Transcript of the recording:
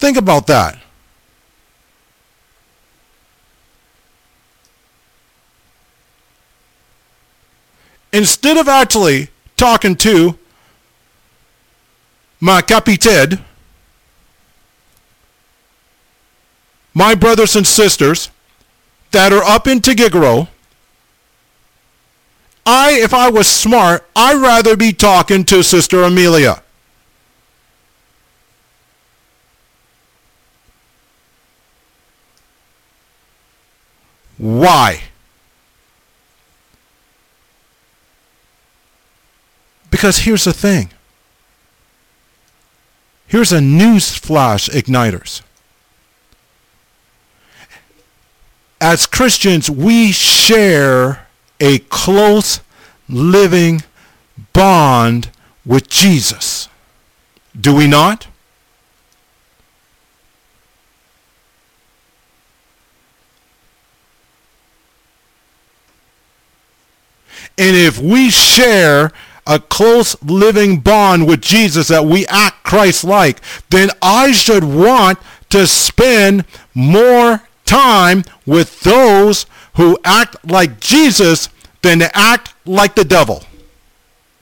Think about that. Instead of actually talking to my capitaine, my brothers and sisters that are up in Tigigro, if I was smart, I'd rather be talking to Sister Amelia. Why? Because here's the thing. Here's a news flash, Igniters. As Christians, we share a close living bond with Jesus. Do we not? And if we share a close living bond with Jesus, that we act Christ-like, then I should want to spend more time with those who act like Jesus than to act like the devil.